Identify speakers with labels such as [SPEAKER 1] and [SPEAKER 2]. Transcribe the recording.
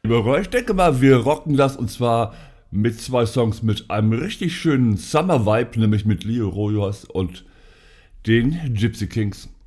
[SPEAKER 1] Ich denke mal, wir rocken das und zwar mit zwei Songs mit einem richtig schönen Summer Vibe, nämlich mit Leo Rojas und den Gypsy Kings.